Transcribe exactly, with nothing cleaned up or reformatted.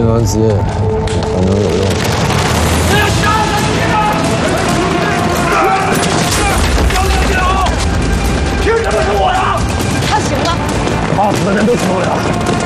儿子很能有用。 不要杀了你啊！交给你了，凭什么是我的？ 他行了， 打死的人都死不了。